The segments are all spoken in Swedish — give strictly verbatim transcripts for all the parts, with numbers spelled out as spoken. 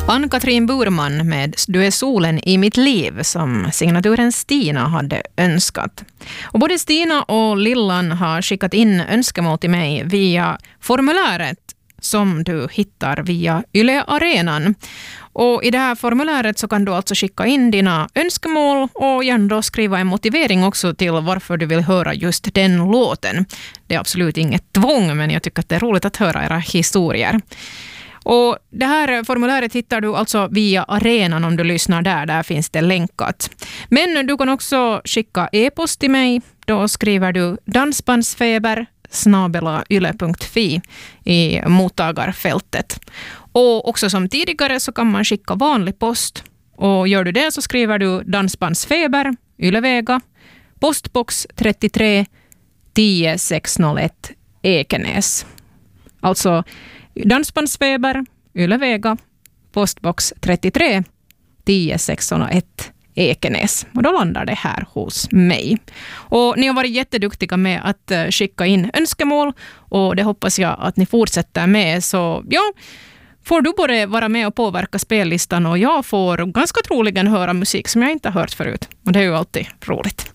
Ann-Katrin Burman med Du är solen i mitt liv som signaturen Stina hade önskat. Och både Stina och Lillan har skickat in önskemål till mig via formuläret som du hittar via Yle Arenan. Och i det här formuläret så kan du alltså skicka in dina önskemål och gärna då skriva en motivering också till varför du vill höra just den låten. Det är absolut inget tvång, men jag tycker att det är roligt att höra era historier. Och det här formuläret hittar du alltså via Arenan om du lyssnar där. Där finns det länkat. Men du kan också skicka e-post till mig. Då skriver du dansbandsfeber snabel-a yle punkt fi i mottagarfältet. Och också som tidigare så kan man skicka vanlig post. Och gör du det så skriver du dansbandsfeber, Ylevega, postbox trettiotre tio sexhundraett Ekenäs. Alltså dansbandsfeber, Ylevega, postbox trettiotre tio sexhundraett Ekenäs. Och då landar det här hos mig. Och ni har varit jätteduktiga med att skicka in önskemål och det hoppas jag att ni fortsätter med. Så ja, får du både vara med och påverka spellistan och jag får ganska troligen höra musik som jag inte har hört förut. Och det är ju alltid roligt.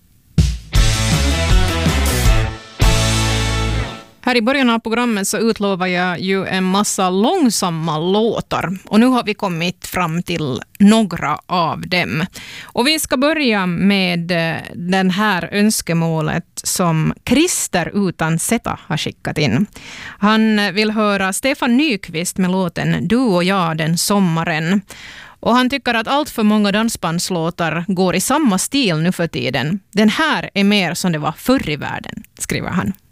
Här i början av programmet så utlovar jag ju en massa långsamma låtar. Och nu har vi kommit fram till några av dem. Och vi ska börja med den här önskemålet som Christer utan Zeta har skickat in. Han vill höra Stefan Nyqvist med låten Du och jag den sommaren. Och han tycker att allt för många dansbandslåtar går i samma stil nu för tiden. Den här är mer som det var förr i världen, skriver han.